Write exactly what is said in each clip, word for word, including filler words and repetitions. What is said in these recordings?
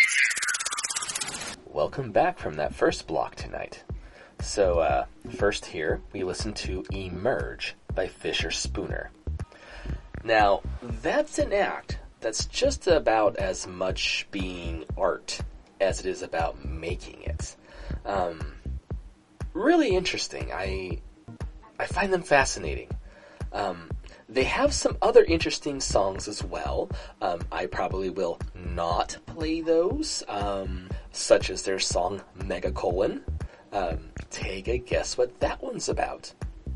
Welcome back from that first block tonight. So, uh, first here, we listened to Emerge by Fisher Spooner. Now, that's an act that's just about as much being art as it is about making it. Um, really interesting. I I find them fascinating. Um, they have some other interesting songs as well. Um, I probably will not play those, um, such as their song Megacolon. Um, take a guess what that one's about.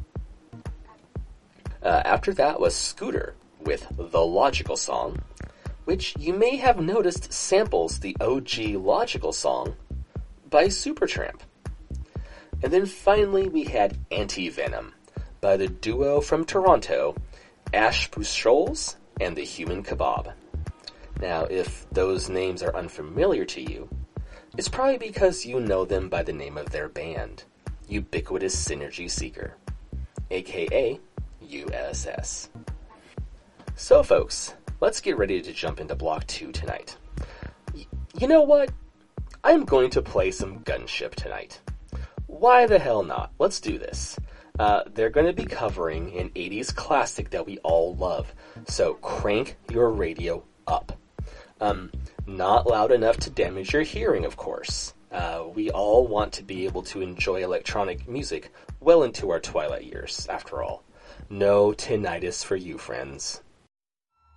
Uh, after that was Scooter with The Logical Song, which you may have noticed samples the O G Logical Song by Supertramp. And then finally we had Anti-Venom by the duo from Toronto, Ash Pushols and the Human Kebab. Now, if those names are unfamiliar to you, it's probably because you know them by the name of their band, Ubiquitous Synergy Seeker, aka U S S. So folks, let's get ready to jump into Block two tonight. Y- you know what? I'm going to play some Gunship tonight. Why the hell not? Let's do this. Uh, they're going to be covering an eighties classic that we all love, so crank your radio up. Um, not loud enough to damage your hearing, of course. Uh, we all want to be able to enjoy electronic music well into our twilight years, after all. No tinnitus for you, friends.